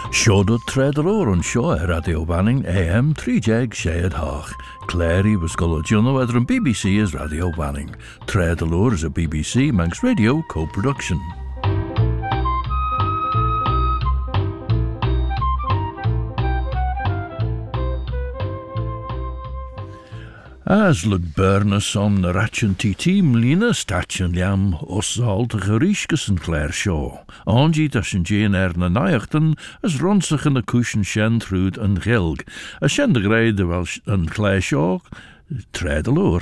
Siodod tredalwr yn sio Radio Fanning AM 3 Clary was Juno edrych BBC is Radio Fanning. Tredalwr is a BBC Manx Radio co-production. As lug Bernus on the Ratchan TT Mlina Stachan Liam Osal de Gerishkus and Clare Shaw. Angie Dashin Jane Erna Nayachten as Ronsach and the Cushion Shen Trud and Gilg. A Shen de Grey de Welsh and Clare Shaw Tredalur.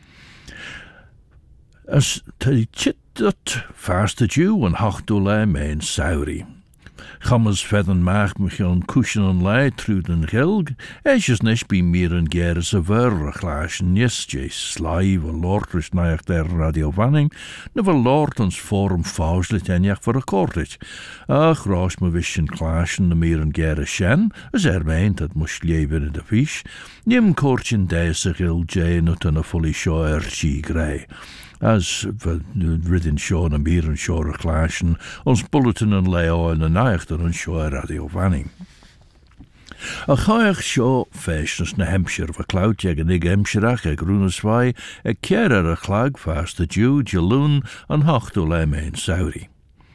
As Chit dut fast the Jew and Hochdule main Sauri. Chammers fedden maag me gaan cushion en lei trud en gilg, eisjes nish be meer en geres a ver a glaas nis je slive a lordrish naach der Radio Fanning, never lord ons forum fauslit enjach for a cordage. Ach roos me vision clash en de meer en geres shen, as meint dat moest leven in de fish, nim courtje deis a gil jay nut en a fully show grey. As ridden Sean and Beer and Shore a clashin, ons bulletin and leo and a nachter and Shore Radio Fanning. A chaich seo feisnes na Hampshire of a cloud jeg a nig Hampshireach a grunaswai a kierer a clag fast a Jew, Jaloon and hochto lemein Sauri.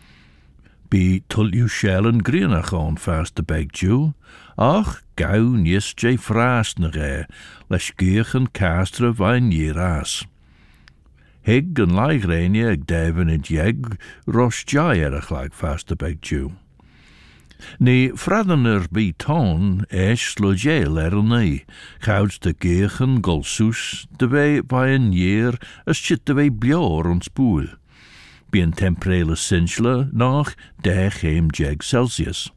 Be tulliu shell and greenach on fast a beg Jew, ach gau nies jay fras na ge, lesh geach and castra vain yeras. Hig and Ligrania ag Devon and Jeg, Rosh Jair a chlag fast a beg Jew. Ni fradener be ton, esh slogel erlnei, chouds de gechen golsus, de wei by een year, as chit de wei blior ons poel. Be een temperele cinchler, nach 10 Jeg Celsius.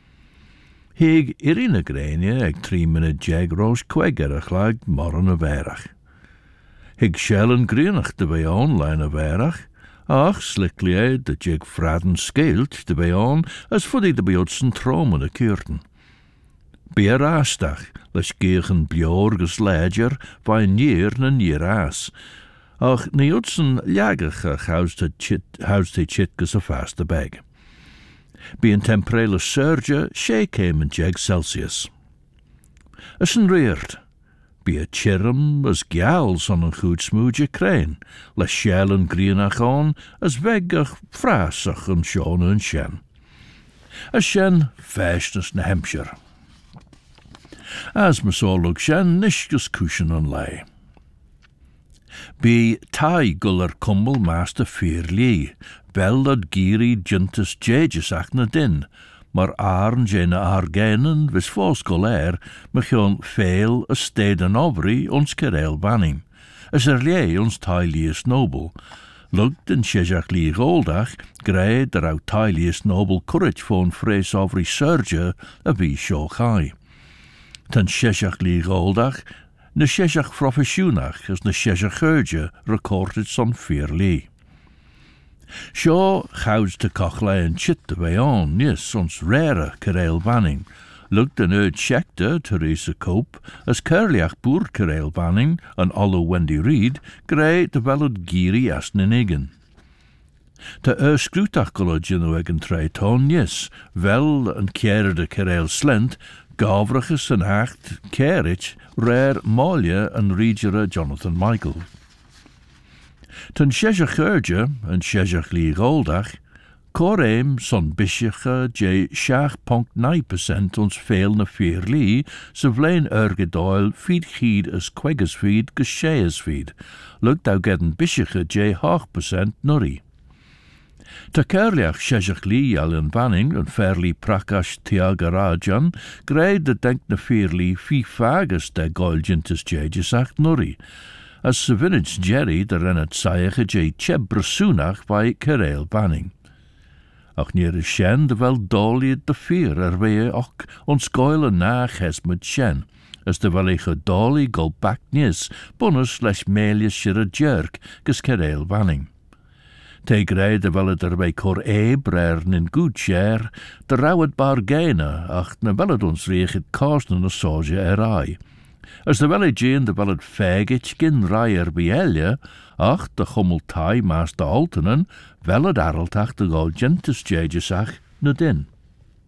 Hig irina grania ag 3 minute Jeg Rosh Quegger a chlag morren a verach. Hig shell and greenach de bij on line of erach, ach slickly de jig fraden scaled de bij on, as fuddy de bijotsen tromen a keurten. Beer aastach, les gegen bjorges ledger, by neer na neer aas. Ach neotsen jagach house de chitkus a fast a bag. Be een temperele surge, shake him and jeg Celsius. As een reert. Be a chirrum as gals on a goed smooje crane, les shell and greenach on, as vegach frasach and shon and shen. A shen fastness na Hampshire. As me so look shen, nishkus cushion and lay. Be tai guller cumbel master fearly, bellad giri juntus jagesach na din, maar arn jena argenen vis foscolair, me gewoon veel a stede en overi ons kerel banning. As lie ons tailius nobel. Lugt en shejach li goldach, grey der out tailius nobel courage von fres overi surge a vi shochai. Ten shejach li goldach, ne shejach professionach as ne shejach urge recorded son fearly. Sure, chouds to cochlai and chit the way on, yes, ons rare Kerel Banning. Looked an erd Schechter, Teresa Cope, as Curliach Boer Kerel Banning, and Ollo Wendy Reed, grey the valid Giri as Ninigan. The scrutach college in the wagon tray ton, yes, vel and Kiera de Kerel Slent, Gavrachus and Hacht, Kerich, rare Molia and Regera Jonathan Michael. Ten shejach urge en shejach li goldach, coreim son bishicha j 6.9% ons veel na fearli, se vlein urgedoil feed chied as queggers feed gesheas feed, lukt au gedden bishicha j 8% nurri. Ta kerliach shejach li allen banning en fairly prakash tiagarajan, grey de denk na fearli fi fagus de goilgentus jagesach nurri. As se village Jerry de rennet saige j chebrsunach by Kerel Banning. Ach neer shen de wel dolied de fear wee och ons goile nach hes met shen, as de wel ege dolly go back nis, bonus slash melius shire jerk, ges Kerel Banning. Te grey de wel er cor brern in good share, de rouwet bargainer, ach na wel ons reget kosten a soja erai. As de welle Jane de wellet faggot gin raier bielje, ach de chummeltai maas de altenen, wellet arreltach de gol gentus jagesach na din.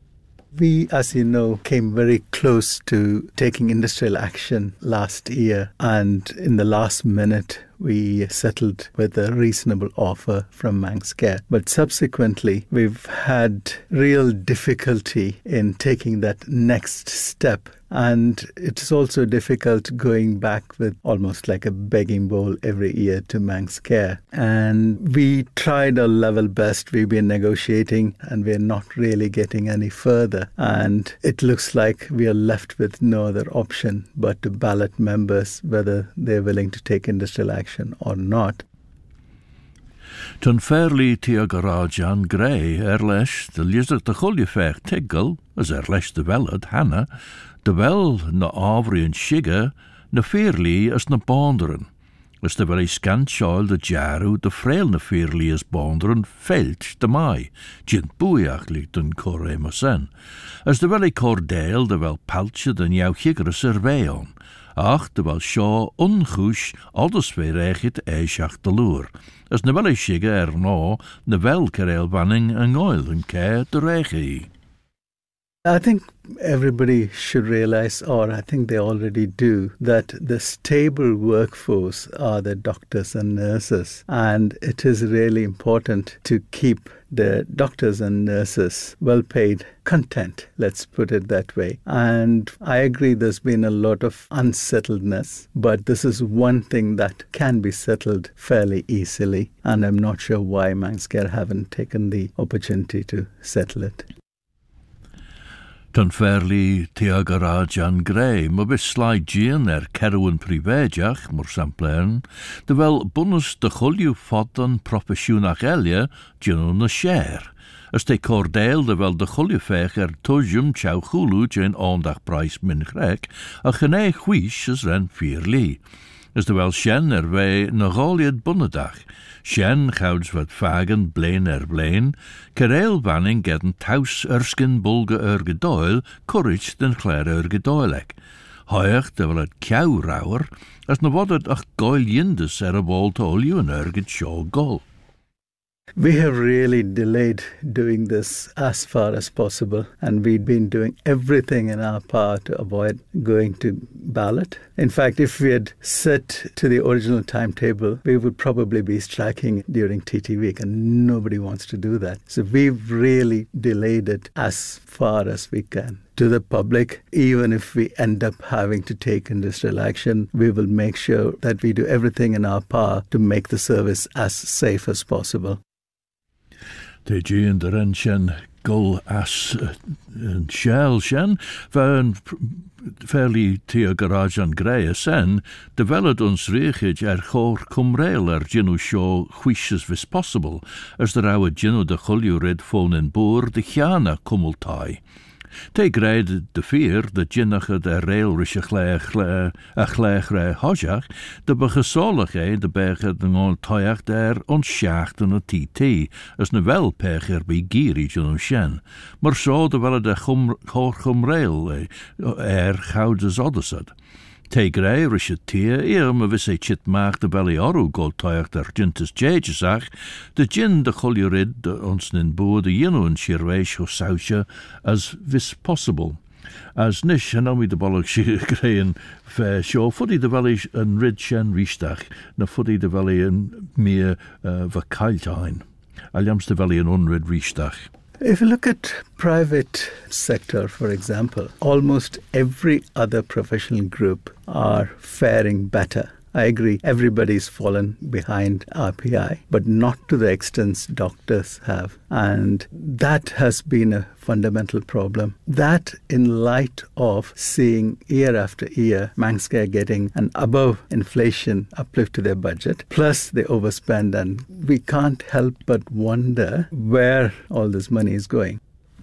We, as you know, came very close to taking industrial action last year, and in the last minute, we settled with a reasonable offer from Manx Care. But subsequently, we've had real difficulty in taking that next step. And it's also difficult going back with almost like a begging bowl every year to Manx Care. And we tried our level best. We've been negotiating and we're not really getting any further. And it looks like we are left with no other option but to ballot members whether they're willing to take industrial action or not. Tyn fairly tuag Rajan Gray leis de liesig de choliefech tigel, as leis de velad Hannah, de wel na avri en shigge, na fairly as na bonderen. As de wel scanshaal de jaru de frail na fairly as bonderen felch de mai, jint boeiach ligt een correma sen. As de wel cordeel de wel paltje den jou chigere serveon. Ach, de wel shaw ongoes, alles weer recht eishach de loer. As na wel shigge no, na wel kerel wanning en oil en care de regi. I think everybody should realize, or I think they already do, that the stable workforce are the doctors and nurses. And it is really important to keep the doctors and nurses well paid, content, let's put it that way. And I agree there's been a lot of unsettledness, but this is one thing that can be settled fairly easily. And I'm not sure why Manx Care haven't taken the opportunity to settle it. Tyn fairly tuag Rajan Gray, ma bis slide jean Cerwen privédiach, mor samplern, de wel bunnes de choliu fodden professionach elia, geno na share. As de cordeel de wel de choliufech tojum chau chulu jen aandag prijs min grek, a gene chwish as ren fairly. As de wel shen wij na golied bunnedag. Shen gouds wat vagen blain blain, kereel wanning gedden taus erskin bulge gedoil, courage den clare gedoilek. Hoyach de wel het kiau rauwer, as na wat het ach goil jindes a bol to olju en erget shaw gol. We have really delayed doing this as far as possible, and we've been doing everything in our power to avoid going to ballot. In fact, if we had set to the original timetable, we would probably be striking during TT week, and nobody wants to do that. So we've really delayed it as far as we can. To the public, even if we end up having to take industrial action, we will make sure that we do everything in our power to make the service as safe as possible. De jean de ren shen gul as shell shen, van fairly tia garage and grey sen, developed ons reachage chor cumrail ginu show wishes vis possible, as the rawe ginu de chulju red phone in boer de chiana cumultai. Te greid de fear de ginnige de rail rische glech re hojach, de begesolige de berge de on toyach der onschachten a TT, as ne wel pecher bij gierig en shen. Maar zo de wel de chum rail goudes oddesad. Te grei rische tier, me wisse chit maag de belly oru gold toyach der jintes jagesach, de gin de cholurid de ons nin boer de jinu en shirwesh ho sausje as vis possible. As nish en omi de bollock greien fair show, fuddy de valley en rid shen rishtach, na fuddy de valley en meer vakaltine. Aljams de valley en unrid rishtach. If you look at private sector, for example, almost every other professional group are faring better. I agree, everybody's fallen behind RPI, but not to the extent doctors have. And that has been a fundamental problem. That in light of seeing year after year Manx Care getting an above inflation uplift to their budget, plus they overspend, and we can't help but wonder where all this money is going.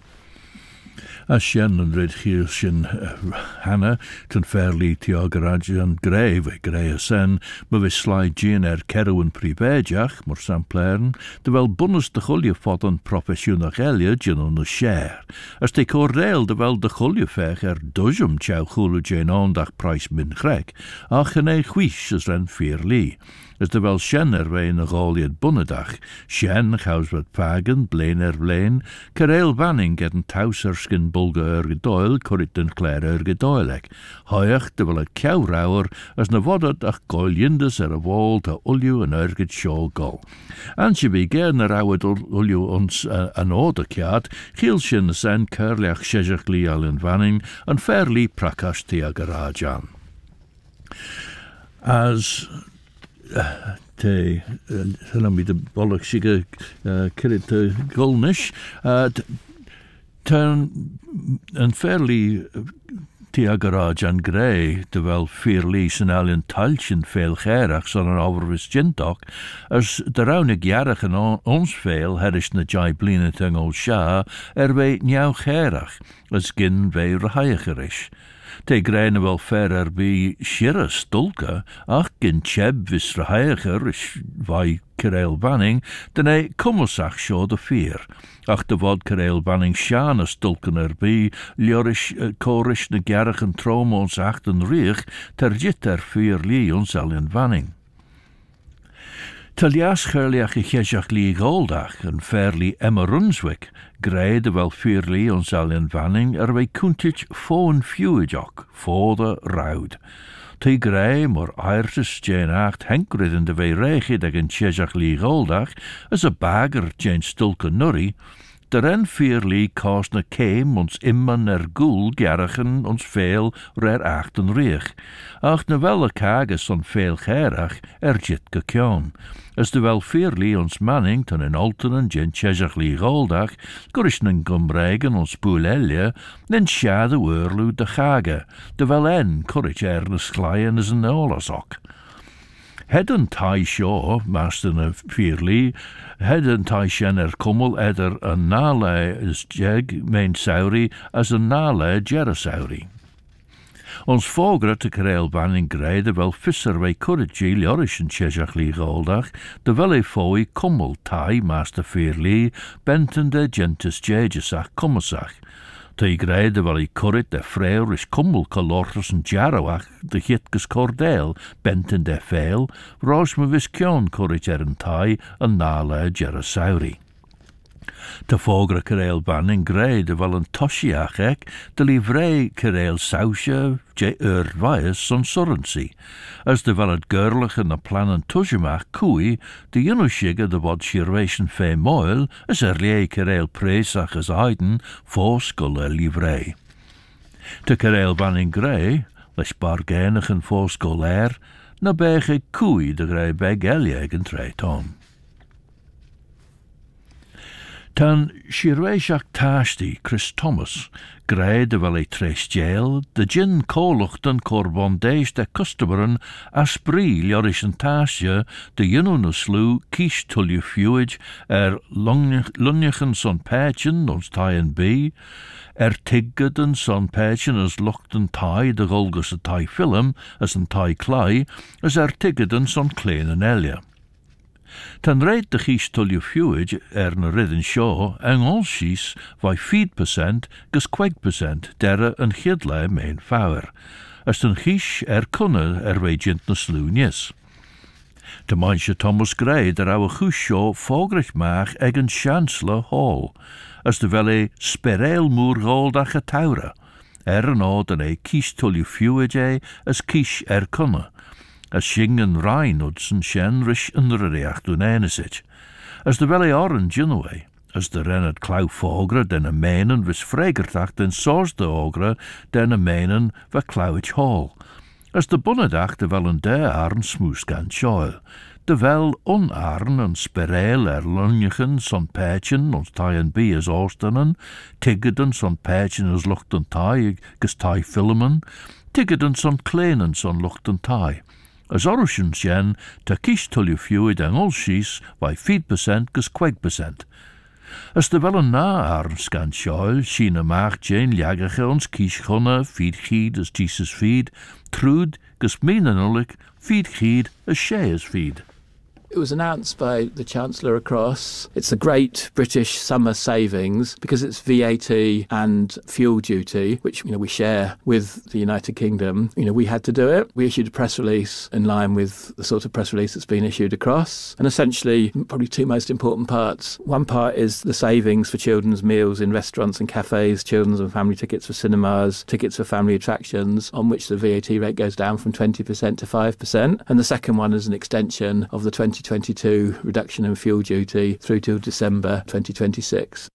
As shen and red hier shin Hannah, ten fairly tiagaraj and grave, grey sen, maar we slide jean Cerwen privédiach, mor samplern, de wel bunnes de chulje fodden professionach elia gin on the share. As de cordeel de wel de chulje fech dujum chau chulu jen aandag prijs min grek, ach gene chwish as ren fairly. as de wel shen wein a goliad bunnedach, shen chaus wat pagan, blain blain, Carail Banning get an tauserskin bulga gedoil, currit den clare gedoilek, hoiach de wel a cowrauer, as na vodot ach goilindus a wall to ulju an ergit shaw gol. And she began a rawad ulju ons an order kiat, Gielshin sen curliach shejach li alin vanning, and fairly prakash tiagarajan. As te me de bollock shige kirit golnish turn and fairly tiagarajan grey de wel fearlies en alien talchen veel gerach son an overwis gintok as de raunig jarach en ons veel herish na jai blina tung sha wij nieuw gerach as gin wij rahaicherish. Te greine wel ferrer bi shirra stulka, ach gin cheb vis rahaicher is vai Carail Banning, den ei kummersach scho de fear. Ach de vod Carail Banning shana stulken bi, liorish korish na gerach en trom ons achten riech, ter jit fear li ons alien Banning. Talias gerliach chejach li goldach en fairly Emma Runswick, greide wel fearly ons alien Vanning wij kuntich foon fuijok, voor de roud. Te grei mor airtis Jane acht henkridden de wei regie dat in chejach li goldach, as a bagger Jane stulke nurry, de ren fearly kost na keim ons imman goel gerrachen ons veel rer achten riech. Ach na welle kages on veel gerach jit gekjon. As de wel fearly ons manning ten in altenen gen chejach li goldach, gurishnen gumbregen ons poelelje, nen sha de oorlu de chage, de wel en courage ernest kleien as een olasok. Hedden tai shaw, master na fearly, hedden tai shen kummel eder een nale is jeg mijn sauri as een nale jerasauri. Ons vogre te Carail Banning greide wel visser wij courage liorish en chejach li goldach, de wel foi kummel tai master fearly, benten de gentis jejesach kummersach. Te greide wel currit de freur is kummel colortus en jarroach, de hitges cordeel, benten de veel, roos me vis kion currit en tai, en nale jerasauri. Te vogre Carail Banning greide wel een toshiach ek, de livrei Carail sausje, je vias son surrency. As de wel het girlige na plannen tusjemach kui, de junushige de wat shirvation fe moil, as lie Carail presach as aiden, voorskulle livrei. Te Carail Banning grei, les bargenigen voorskulair, na bege kui de grei begeliegen treiton. Tan shirweishach tashti Chris Thomas, greide wel tres jail, de gin koluchten corbondeis de customeren aspri liorish en tasje, de jununuslu kies tulje fuig lunnichen son patchen ons taien bi, tiggeden son patchen as luchten tai de golgus a tai film as een tai klei, as tiggeden son kleinen elje. Tan reid de gies tulje fuig na ridden shaw en ons schies vai 4% gus 2% derre een gidlei mijn fauer. As ten gies kunne wij jint na sloenjes. De manche Thomas Gray der ouwe goes shaw vogrich maag egen Chancellor Hall, as de welle spereel moer goldach getaure. No den kies tulje fuig as kies kunne. As shingen rein udsen shen rish under reach doen enesit. As de welle orange inaway, as de rennet klauw fogre den a menen vis fregertach den soos de ogre den a menen va klauwich hall. As de bunnedach de wel een de arn smoeskan shoil. De wel onarn en spereel lunnigen son patchen ons taien bi as oostenen, tiggeden son patchen as luchten tai gus tai filmen, tiggeden son klenen son luchten tai. As orushin shen, ta kies tulje fuid en olschies by 4% gus 2%. As de wel een na-arn scan shoil, shina maag jane jagage ons kies gunne, feed gied as Jesus feed, truud gus meenenulik, feed gied as she as feed. It was announced by the Chancellor across. It's a great British summer savings because it's VAT and fuel duty, which we share with the United Kingdom. We had to do it. We issued a press release in line with the sort of press release that's been issued across. And essentially, probably two most important parts. One part is the savings for children's meals in restaurants and cafes, children's and family tickets for cinemas, tickets for family attractions, on which the VAT rate goes down from 20% to 5%. And the second one is an extension of the 2022 reduction in fuel duty through till December 2026.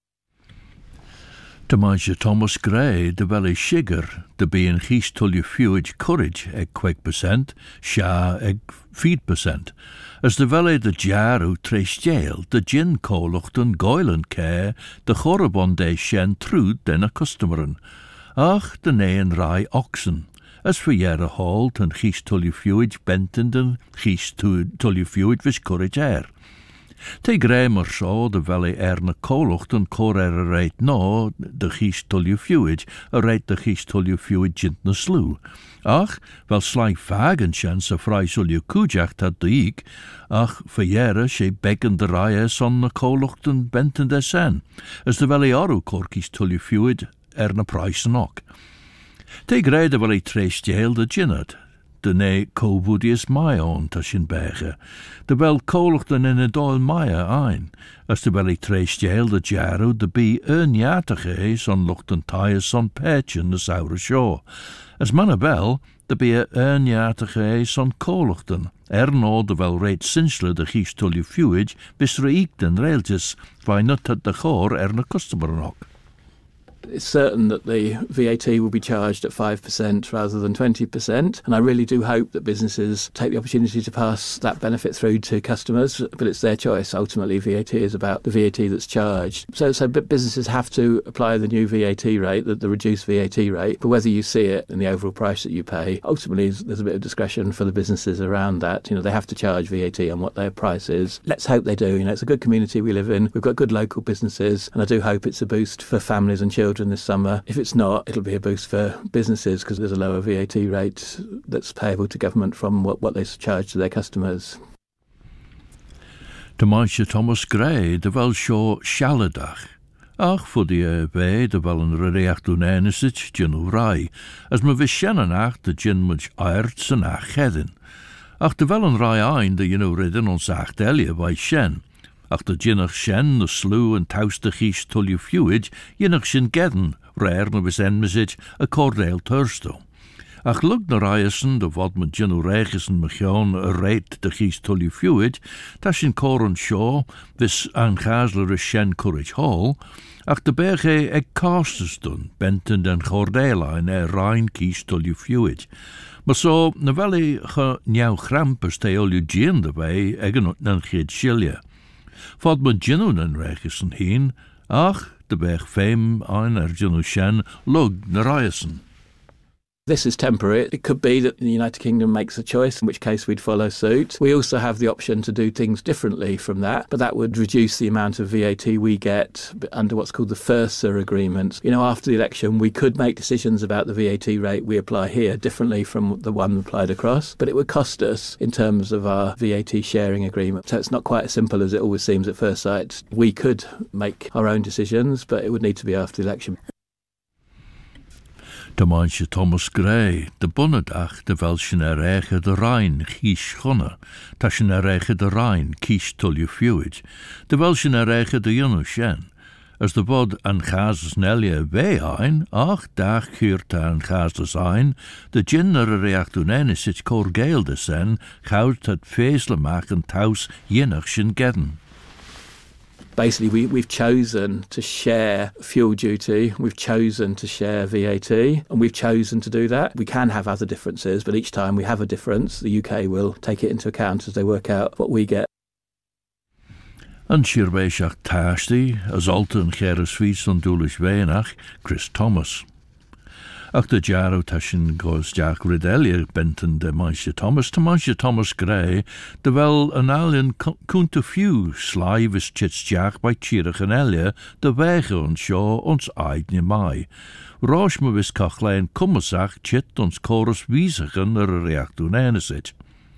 Táimid Thomas Gray de bhfuil sigar de bíon chís tuilliú fiúid courage ag 5%, sea ag 4%. As de bhfuil de dearú tréistéal de gin cólacht an gáilan cé de chorabon dé sin trúd den a customerin. Ach de néan rai oxen. As for a hall tan chís tuilliú fiúid bentin den chís tuilliú fiúid vis courage Te gré mar seo de bhfuil na cólacht an cór a réit ná de chís tuilliú fiúid a réit de chís tuilliú fiúid jint na slú. Ach, bhfuil sláig fagan sin sa freisulliú cúideach tá díig, ach fahéire sé began de raie son na cólacht an bentin de sen, as de bhfuil orú cór chís tuilliú fiúid na price nok. Te gré de bhfuil tréistéal de ginnad. De né cóbúdias mai ón tá sin béige. De bhfuil cólacht in a dóil maia ein, as de bhfuil tréistéal de dearú de bí neatacha son lucht an taia son péitsin na saoire seo. As manna bhfuil, de bí neatacha son cólachtan, nó de bhfuil réit sinsle de chís tuilliú fiúid bis raíc den réaltas bhai nutad de chór na customeranach. It's certain that the VAT will be charged at 5% rather than 20%, and I really do hope that businesses take the opportunity to pass that benefit through to customers, but it's their choice. Ultimately, VAT is about the VAT that's charged. So businesses have to apply the new VAT rate, the reduced VAT rate, but whether you see it in the overall price that you pay, ultimately there's a bit of discretion for the businesses around that. They have to charge VAT on what their price is. Let's hope they do. It's a good community we live in. We've got good local businesses, and I do hope it's a boost for families and children this summer. If it's not, it'll be a boost for businesses because there's a lower VAT rate that's payable to government from what they charge to their customers. Táimid Thomas Gray de bhfuil seo sealadach. Ach fu die bhé de bhfuil an réachtú néanasit ginú rai, as ma bhí senanach de gin muid airt san ach chedin. Ach de bhfuil an rai ein de ridin ons acht elia bhai sen. Ach de ginnach sin na slú an tausta chís tuilliú fiúid, ginnach sin gedden, réir na vis enmisid a cordéil thursto. Ach lug na raiasan de vod me ginú réigesan mechion a réit de chís tuilliú fiúid, tá sin córan seo, vis an chasler is sin courage hall, ach de berge ag cástas dun, bentin den chordéilein rein chís tuilliú fiúid. Maar so, na bhfuil ge njau chrampas te olju gin de wei ag an chéad silje. Fod me ginún an réigesan hín, ach de bech féim ein ginú sin lug na raiasan. This is temporary. It could be that the United Kingdom makes a choice, in which case we'd follow suit. We also have the option to do things differently from that, but that would reduce the amount of VAT we get under what's called the FIRSA agreement. After the election, we could make decisions about the VAT rate we apply here differently from the one applied across, but it would cost us in terms of our VAT sharing agreement. So it's not quite as simple as it always seems at first sight. We could make our own decisions, but it would need to be after the election. Táimid Thomas Gray, de bunnadach de bhfuil sin réige de Rhein chís chunne, tá sin réige de Rhein chís tuilliú fiúid, de bhfuil sin réige de dionú sin. As de bod an chasas nelia bhé ein, ach dach chuirta an chasas ein, de gin ar a réachtú néanasit cór géil de sen, chaut het féislemach an taus dhéanach sin gedden. Basically, we've chosen to share fuel duty, we've chosen to share VAT, and we've chosen to do that. We can have other differences, but each time we have a difference, the UK will take it into account as they work out what we get. An sirbéiseach táistí, as alta an chéras fís an dúlis véinach, Chris Thomas. Ach de dearú tá sin gos deach ridelia benton de Maisha Thomas Gray, de bhfuil an alien cúnta fiú sláib is tits deach by tíirech an elia de bheige an seo ons aidne mai. Rás me vis cachlein cummasach tit ons chorus vísachen ar a réachtú néanasit.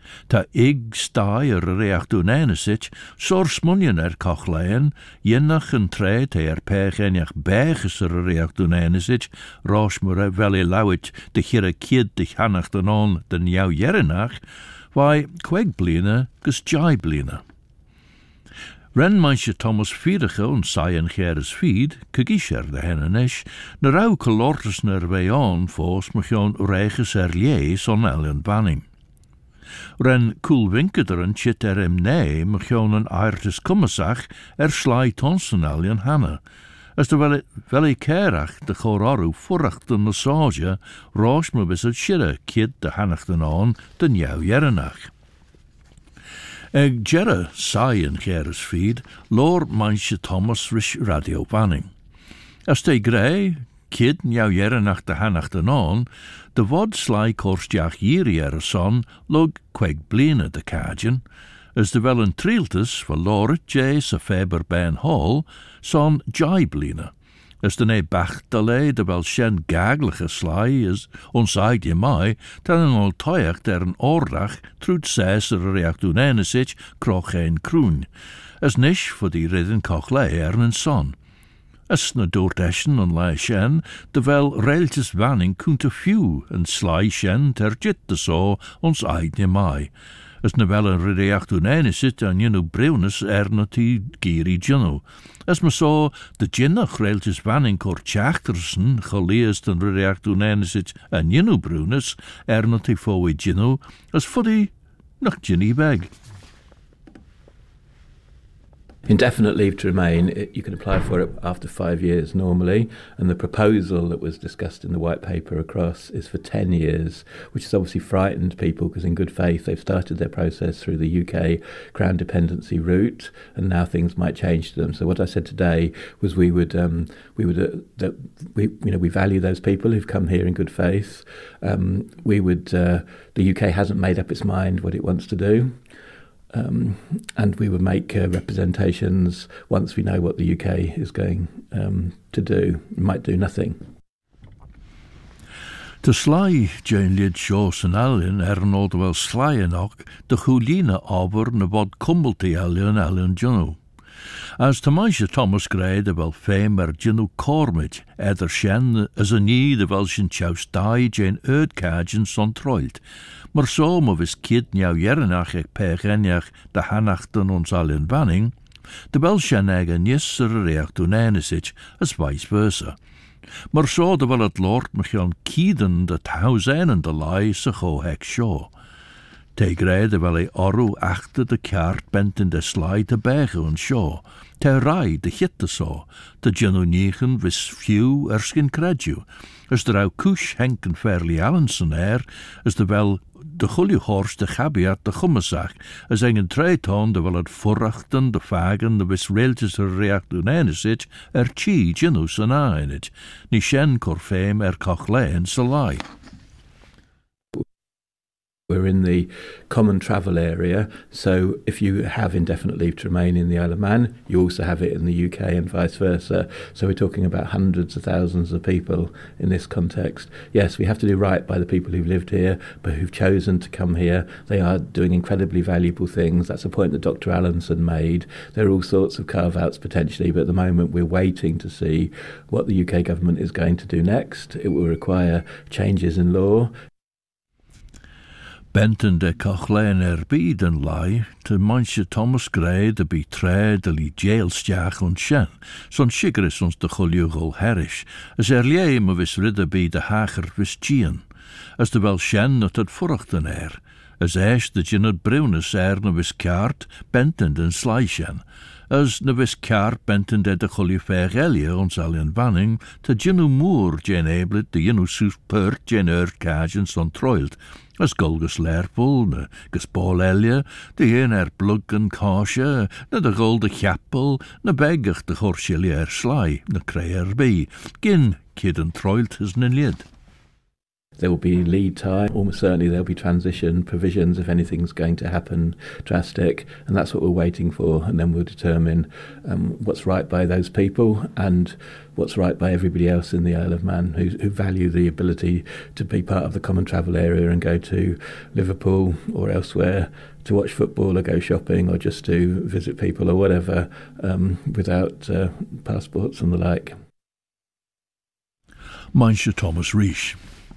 Ta ig stai reacht doen enesit, soors munien kochleien, jennach een treed pech enjach berges reacht doen enesit, roosmure veli lauwit de chire kid de hannach den on den jou jerenach, wai kweg bline gus jai bline. Ren meisje Thomas Fiedege en saien geres fied, kugisher de hennenesh, na rauw kolortes ner weon vos mechoon reiges lies on Ellen Banning. Ren koelwinkeder chit nee mechoon een aartes kommesach slai tonsen alien hanne. As de wel kerach de choraru vorach de massage, roos me bis het shirre kid de hannach den on den jou jerenach. Eg Jerry saien geres feed, Lord meisje Thomas rish radio banning. As de grey, kid jou jerenach de hannach den on, de wod sly korstjach jere son, log kweg bline de kajen, as de wel een triltus voor Lord J. sa feber ben hall, son jai bline. As de ne bachtale de wel shen gaglige sly is, onsaid je mai, dan een altoiach der een oordach, trut seiser react doen enesich, kroch een kroen. As nish voor die ridden kochle een son. As na doorteschen en lai shen, de wel reltjes wanning kunte few, en sly shen ter jitte so, ons aid je mai. As na wel een react doen enesich, en jenu breunis die giri jenu. As me so de jinnach reltjes wanning kor tjachtersen, geleest en react doen enesich, en jenu breunis die foe jenu, as voor die nog jinny beg. Indefinite leave to remain, you can apply for it after 5 years normally, and the proposal that was discussed in the white paper across is for 10 years, which has obviously frightened people because in good faith they've started their process through the UK Crown dependency route, and now things might change to them. So what I said today was we value those people who've come here in good faith. The UK hasn't made up its mind what it wants to do. And we would make representations once we know what the UK is going to do. We might do nothing. De sly Jane lid Sjós en Allen nod wel slyen ook de chuline aber na bod kummelti Allen Juno. As de meisje Thomas Gray de wel fame Juno Cormid, shen as a nie de wel shin chaus die Jane Erdkagen son troilt. Maar zo me vis kid jou jerenach pech enjach de hannachten ons Allen Banning, de wel shen eigen jesser react doen enesich as vice versa. Maar zo de wel het Lord mechion kieden dat huis en de lai se go hek sjo. Te grede wel oru achter de kaart bent in de slai te bergen en sjo. Te rai de hitte zo, de genoniegen vis few erskin kredju. As de rau kush henken fairly Allensen as de wel de gullihorst de gabiat de gummesach, as engen treitoon de wel het vorrachten, de vagen, de vis reeltjes react doen enesich, chi genus en ainit, ni shen korfeem kochleen salai. We're in the common travel area, so if you have indefinite leave to remain in the Isle of Man, you also have it in the UK and vice versa. So we're talking about hundreds of thousands of people in this context. Yes, we have to do right by the people who've lived here, but who've chosen to come here. They are doing incredibly valuable things. That's a point that Dr. Allenson made. There are all sorts of carve-outs potentially, but at the moment we're waiting to see what the UK government is going to do next. It will require changes in law. Benten de kochleen bieden lai, te meisje Thomas Gray de bi tre de li jailstjach on shen, son shigris ons de choliugol herish, as lie me vis ridde bi de hager vis gien, as de wel shen not het vorrachten as eis de gin het brunes na vis kaart, benten den slijshen, as na vis kaart benten de choliuferelie ons Allen Banning, te ginu moer gen eblet de ginu supert gen kagen son troilt, as Golgus Lerpol, na gus Paul Elia, de een blug en kaasje, na de golde chapel, na begach de horsjelier sly, na kreier bij, gin kid en troilt is na lid. There will be lead time, almost certainly there'll be transition provisions if anything's going to happen drastic, and that's what we're waiting for, and then we'll determine what's right by those people and what's right by everybody else in the Isle of Man who value the ability to be part of the common travel area and go to Liverpool or elsewhere to watch football or go shopping or just to visit people or whatever without passports and the like. Mainshe Thomas Rhys.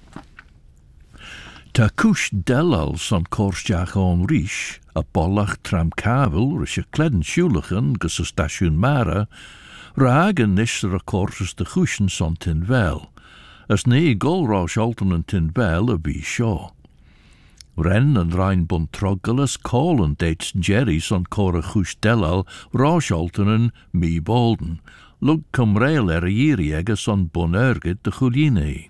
Ta cúis delal son córsteach ón Rhys, a bollach tramcabel rys a cledden siúlachan gus a stasiún Mara, ragan nisr a córsus de chúsin son Tinvel, as nee golrás altanen Tinvel a bhí seo. Ren and Rhein Buntrogelus Colin dates Jerry son córa chúis delal rás altanen mi bolden, lug cumrail a yiriega son bonergid de chulínaí.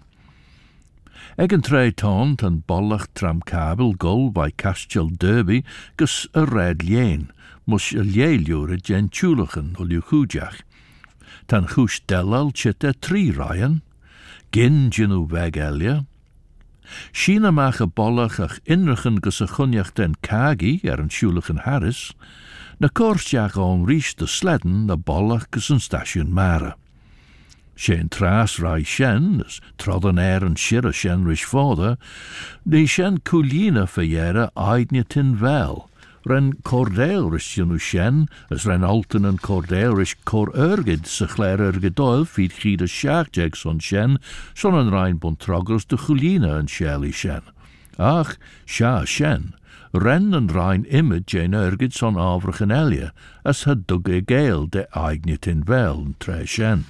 Egen tre taunt an bollach tramcabel gol by Castell Derby gus a red lien, mus a lieiliúre gen tjúlachen o liuchújach. Tan chúis delal chit a trí Ryan, gin ginu weg elia. Sína mach a bollach ach inrichen gus a chunjach den cagi an tjúlachen Harris, na córsteach ón Rhys de sledden na bollach gus an stasiún Mara. Shen tras rai shen, as trodden an shira shen rish fóda, ni shen coolina fayera aidnia Tinvel, ren cordel rish jenu shen, as ren alten and cordel rish cor ergid, sechler ergidoil, feed chida shaarjeg son shen, son an rein buntrogers de coolina and shelly shen. Ach, sha shen, ren and rein image en ergid son avrach en elia, as had dug e gale de aidnia Tinvel and tre shen.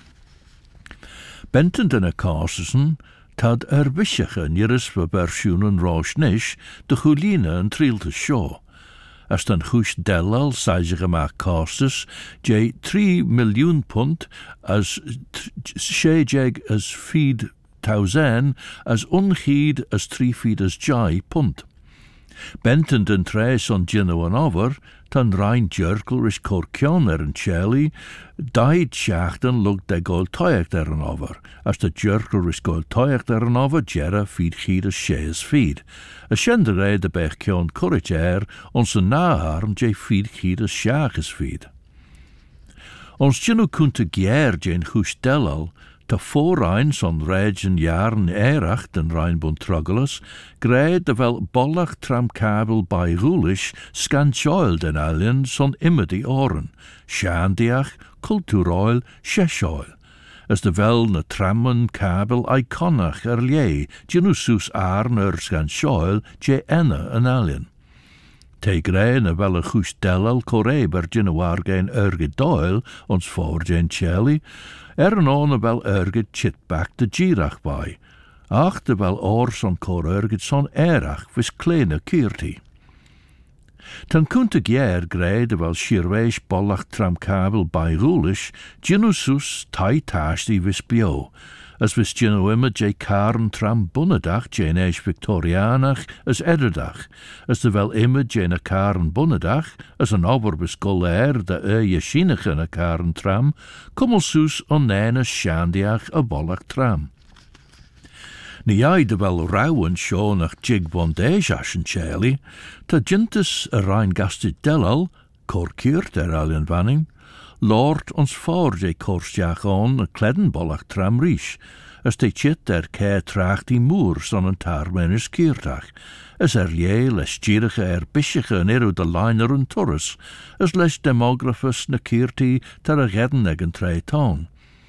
Bentend in a Carsusen, tad bishacha nirris for Bershoon and Roshnish, de Chulina and Trilta Shaw. As dan Hush Delal, Sajigama Carsus, J 3 million punt, as Shejeg as feed Tausen, as unheed as 3 feet as Jai punt. Bentend and Tres on Gino and over, tan Rhein Jerkel rish Corkion and Shelley, died shachten looked de gold toyak an over, as the Jerkel rish gold toyak an over, Jera feed heed as shares feed. A shendere de Bechkion courage air, ons een naarm J feed heed as shaches feed. Ons Gino kunte gier Jane Hush Delal, ta voorrein son regen jaren erach den Rheinbund-Trogelus, greid de wel bollach tramkabel by Rulish scan schoil den alien son immedi oren, shandiach, culturoil, sheshoil, as de wel na trammen kabel iconach lie, genusus arn scan schoil, je enne an alien. Te grein a wel a chúis delal correber genuargein ergedoil, ons voor gen chelly, an on a wel ergid chit back de girach by. Ach de wel oors on cor ergid son erach vis kleine kirti. Tan kunte gier grei de wel shirweis bollach tramkabel by rulish, genusus tai tashti vis bio, as vis genu immer je karn tram bunnedach jeneis Victorianach as ederdach, as de wel immer jene karn bunnedach, as an ober vis goller de jeshinach a karn tram, kummelsus onneine shandiach a bollach tram. Ni ai de wel rauwen shonach jig bondejashen cheli, ta jintus a rein gasted delal, korkiert alien vanning, Lord ons voor je korstjach on a kledden bollach tram rish, as te chit kei tracht die moer son een tarmenis kiertach, as lie les jirige bishiche neru de liner en turris, as les demographus na kierti tar a gedden egen tre toon.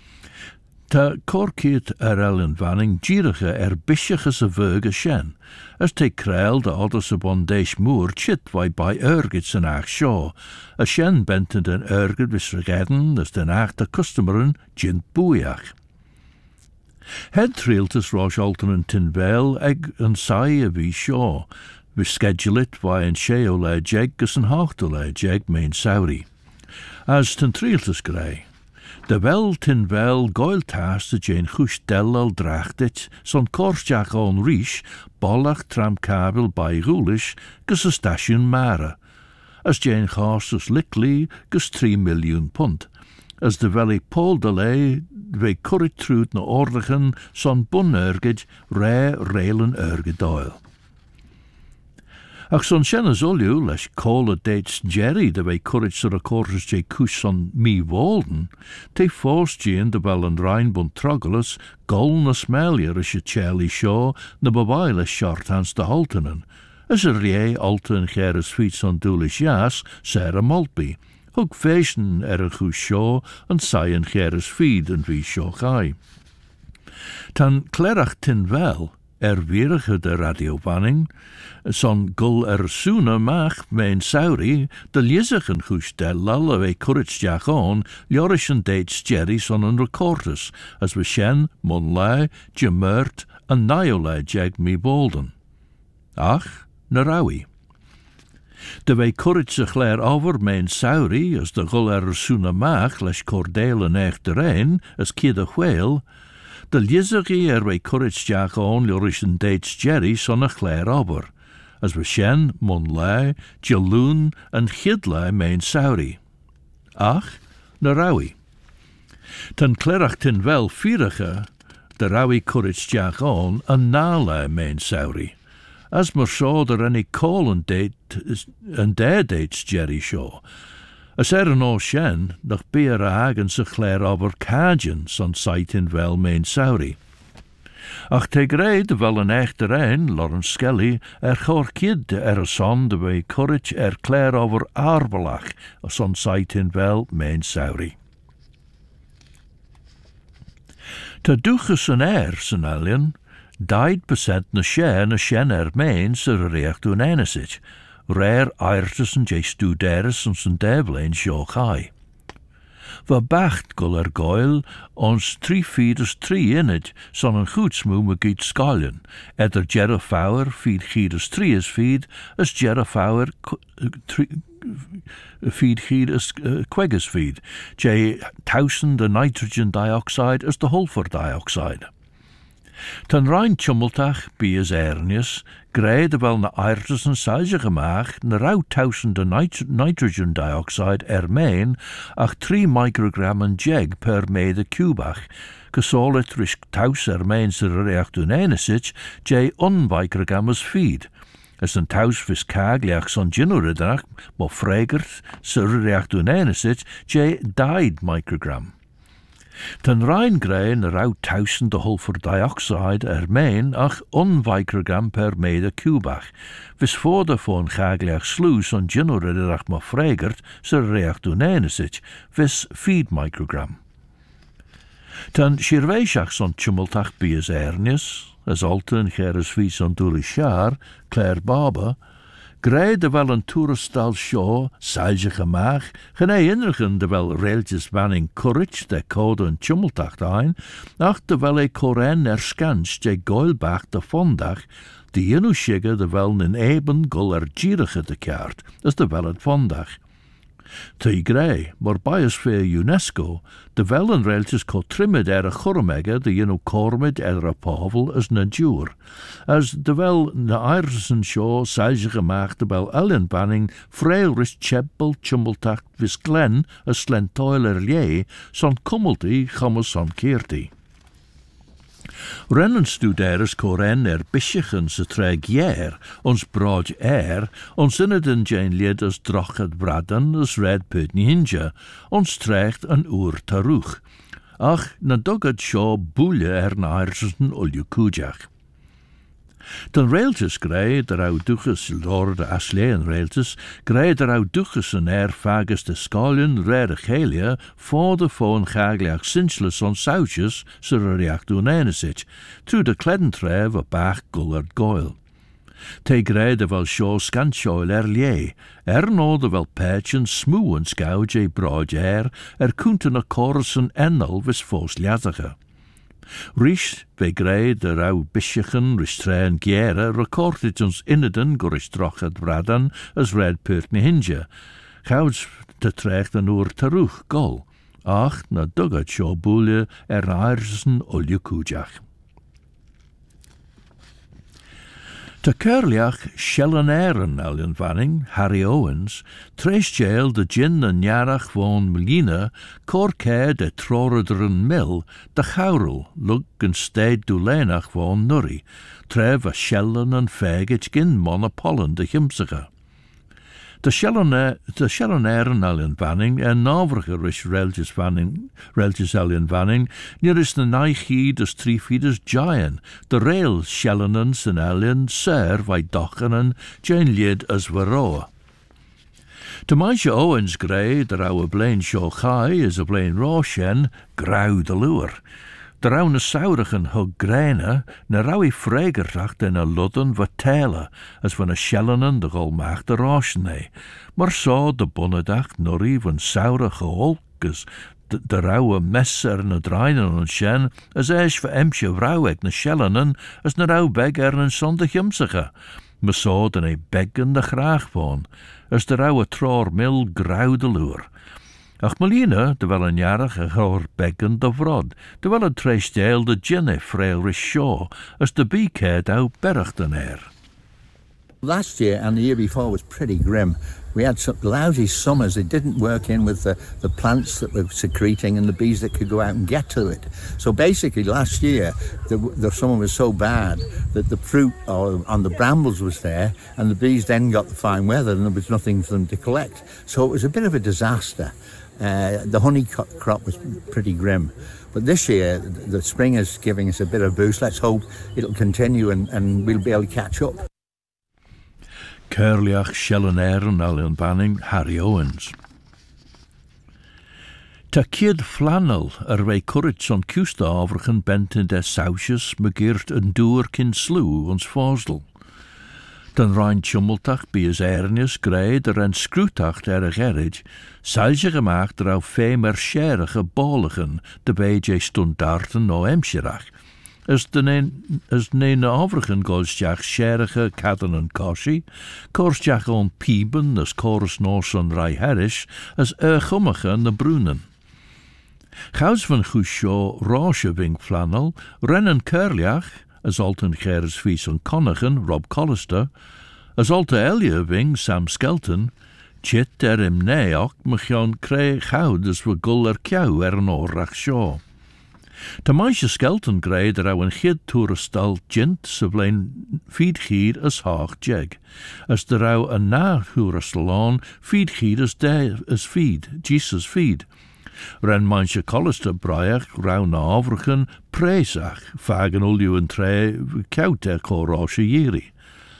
Ta korkiet ellen vanning jirige bishiche se vuge shen, as te kreil de odders a bondeis moer chit vai by ergits en ach shaw, a shen benten den ergit vis regedden as den ach de customeren jint boeiach. Het triltus rosh alten Tinvel eg en saie vi shaw, vis schedule it vai en sheo le jeg gus en hochte le jeg main sauri. As ten triltus grey. De wel Tinvel goiltas de Jane Hush Delal drachtit, son korstjach on Rhys, bollach tramkabel by Rulish, gus a stasiún Mara, as Jane Horsus Lickley gus 3 million punt, as de valley Paul de lei, we currit trúd na ordachen son bunnergid reilen ergedoil. Ach son shennas olju lesh cola dates Jerry de we currit sur a quarters je kush son me walden, te forced jean de wel and Rheinbund trogelus, gol na smellier as je Charlie Shaw, na babaile shorthans de haltenen, as a rie alten geres fiets son doolish jas, Sarah Maltby, hug feesten a goes Shaw, and saien geres feed and wie Shaw gai. Tan klerach tin wel, weerige de radiobanning, son gul soene maag mijn sauri, de lizigen goes de lalle courage jagon, jorischen dates Jerry son een recorders, as we shen, monlai, gemert, en niolai jag me bolden. Ach, narawi. De wij courage zich leer over mijn sauri, as de gul soene maag, les cordelen echt terrein, as kidde whale, de lizigie wij courage jagon, jorischen dates Jerry son a clair over, as we shen, monlai, jaloon, en gidlai mijn sauri. Ach, narawi. Ten klerach tin wel vierige, de rawi courage jagon, en nalai mijn sauri. As mer shaw der any call and dare dates Jerry Shaw. As no shen, nog beer a hagen se clair over kajen, son sight in wel mijn sauri. Ach te greid wel een echte rein, Lawrence Skelly, chor kid son de way courage clair over arbelach, son sight in wel mijn sauri. Te duches een sen alien, died percent na shen mijn ser reacht doen enesich, rare airtes en jay studeres en sen devlein sjogai. We bacht gul goil, ons 3 feeders 3 in het, son een goed smoe me giet skallen. Eder Jerry Fowler feed gieders 3 is feed, as Jerry Fowler feed gieders queggers feed. Jay 1000 the nitrogen dioxide as the sulfur dioxide. Ten rein chummeltach be as ernius, greide wel na airtes en saige gemaag, na rauw 1000 nitrogen dioxide mijn, ach 3 microgram jeg per meter cubach, gesolet risk 1000 mijn ser react un enesich, j microgram as feed. As een thuis vis kagliach son ginnoridach, mo fregert ser react un enesich, j died microgram. Ten rein grei na rauw 1000 de sulfur dioxide mijn, ach microgram per meter cubach. Vis voor de von gagliach sluis on ginnoridach mo fregert ser react un enesich, vis feed microgram. Ten shirveishach son chumultach bias ernius, as alten geres vis on dulishar, Claire Barber, greide wel een toerestal show, saige gemaag, genei inrigen de wel reeltjes wanning courage de code en chummeltacht ein, ach de wel koren skans je goilbach de vondag, die inusjige de wel een eben gul gierige de kaart, as de wel het vondag. Te grei, maar biosfeer UNESCO, de wel een reeltjes ko trimmed chormega de kormid pavel as naduur, as de wel na Irisen show saige gemaakt de wel ellenbanning vreilris chebbel chummeltacht vis glen as slentoiler lie, son kummelti gammes son keerti. Rennen studeres koren bischichen se treg jaar, ons brood ons inneden jane lied as drochet braden as red putni hinja, ons tregt een taruch. Ach, na dogget shaw boele na Irisen oljukujach. Den reeltjes grei der duches lord asleen reeltjes, grei der duches en fagus de skalien rede gelia, voor de foon gagliach sinchles on sautjes, sur react doen enesich, tru de kledentrev a bach gullard goil. Te grei de wel shaw scanshoil lie, no de wel patchen smoe en scouge broad kunten a chorus ennel vis fos liazige. Rish, we grei de rauw bischichen, ristrein giere, recorded ons inneden goristrochad bradan as red purtni hinja. Gouds te trecht een taruch gol. Ach, na duggat show boele Irisen oljukujach. Ta Curliach Shellanaran Allen Vanning, Harry Owens, tres jail de gin en jarach von Melina, corke de Trorederen Mill, de Chaurel, lug en steed dulenach von Nurry, trev a Shellan en fagage gin monopollen de Himsige. De Shellanaran Allen Vanning en navrige rish relges Allen Vanning, near is de naichi des trifiders giant, de rail Shellanans en Allen ser vai dochen en Jane lid as varoa. De meisje Owens grey, de rauwe blain show chai is a blain roshen, grauw de luer. De rauwe saurigen hug graine, na rauwe fregertacht en a ludden vertellen, as van a Shellanan de golmacht de rosne. Maar so de bonnedacht nor van saurige holkes, de rauwe messer en a drainen en shen, as eis voor emsje vrouwek na Shellanan, as na rauw begger en zondig jumsige. Maar so den e beggen de graag van, as de rauwe troor mil grauw de luer. Ach Melina, de wel een jarig hoor beggen de vrod, de wel een treisdeel de ginne frail rishaw, as de beekhead out berchten er. Last year and the year before was pretty grim. We had some lousy summers. It didn't work in with the plants that were secreting and the bees that could go out and get to it. So basically last year the summer was so bad that the fruit on the brambles was there and the bees then got the fine weather and there was nothing for them to collect. So it was a bit of a disaster. The honey crop was pretty grim. But this year the spring is giving us a bit of boost. Let's hope it'll continue and we'll be able to catch up. Curliach Shellanaran Allen Vanning, Harry Owens. Ta kid flannel wei courage on custa overigen bent in des sausjes megeert een doer kin sloe ons vosdel. Dan rein tjummeltach bij is ernis greid en scrutacht gerrig, salje gemaakt er auf femer scherige bolligen de BJ stundarten no emscherach. As neen overigen golstjach scherige katten en koshi, korstjach on pieben as chorus nos on rai herish, as gummige de brunen. Gauws van Gusho roosje wing flannel, rennen Curliach, as alten Gerris Vies en Connigan, Rob Collister, as alte Elia wing Sam Skelton, chit im neok mechion kree goud as we guller kiau een orach shaw. De meisje Skelton grey er een gid toerestal gint sevlein feedgier as haag jeg, as de rauw een na toerestal feedgier as feed, Jesus feed. Ren meisje Collister braiach rauw na overigen preesach, vagen ulju en tre kout korosje jiri.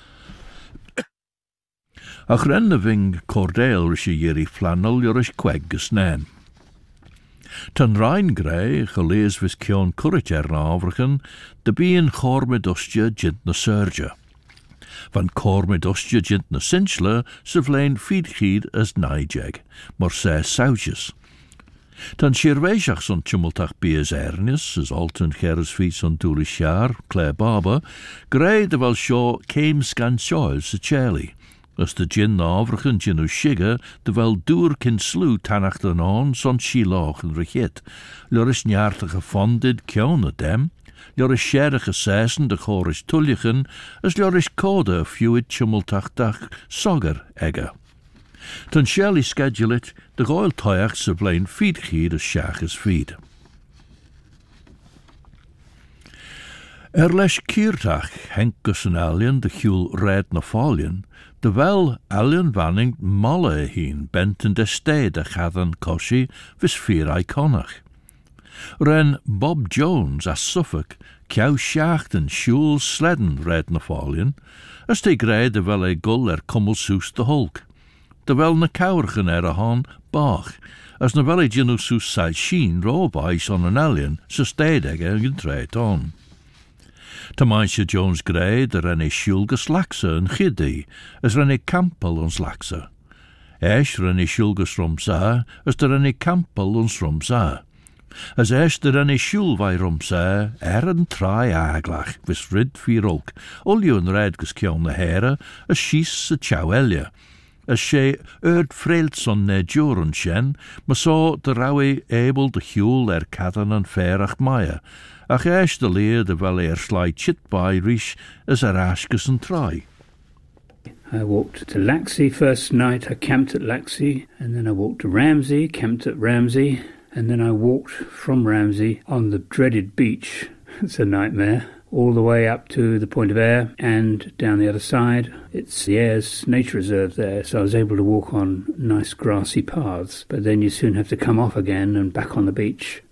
Ach renne ving cordeel risje jiri flannel jorish kweg gesnen. Ten rein grey, gelees vis kion currit na overigen, de bien chormedostje gint na surge. Van chormedostje gint na cinchler, se vlein feedgied as naijeg, maar se sausjes. Dan scherweisach son tumultach bies ernis, as alten Gerris Fiets on Doelisjaar, Claire Barber, grey de wel shaw came scan shoil se Charlie. As de gin na overigen gin o shigger, de wel doer kin slew tanach dan on, son shilach en richit. Loris njaartige fondid kione dem, loris scherige sesen de chorisch tulligen, as loris code fewid tumultach sogger egger. Ten Shelley schedule it, de goil toiach se vlein feedgier as shachas feed. Lesh kiertach henkus en alien de hjul red na folien, de wel alien vanning molle heen benten de stede gadan koshi vis vier iconach. Ren Bob Jones as Suffolk kiau schachten shul sledden red na folien, as te grey de wel gull kummelsoes de hulk. De wel na kaurigen a han bach, as na wel genosus sai sheen roobais on an alien, se stede gen treit on. De meisje Jones grey de renne shulgus laxa en giddy, as renne kampel ons laxa. Esh renne shulgus romsa, as de renne kampel ons romsa. As esh de renne shulvai romsa, en trai aglach, vis rid virolk, ullion redgus kion de here, as shies se chauelia. As she frailt son ne juren shen, maar so de rauwe able de hjul katten en ferach maya, ach eis de leer de wel slide chit by rish as Ashkas and try. I walked to Laxey first night. I camped at Laxey, and then I walked to Ramsey, camped at Ramsey, and then I walked from Ramsey on the dreaded beach. It's a nightmare. All the way up to the Point of Ayr and down the other side. It's the Ayers Nature Reserve there, so I was able to walk on nice grassy paths, but then you soon have to come off again and back on the beach.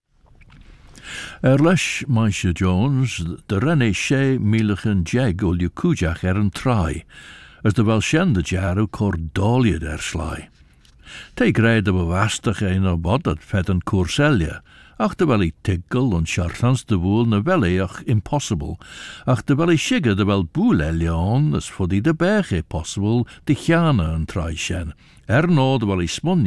Leis, Maisha Jones, de renne sé mílechen jeg ol je kujach an trai, as de wel shen de jaru cor doliad sly. Te greide bewastach een abod dat vet een courselje, ach de wel tiggle en chartans de woel na wel impossible, ach de wel shigge de wel boel on as for die de berge possible de jane en trai shen, no de wel smon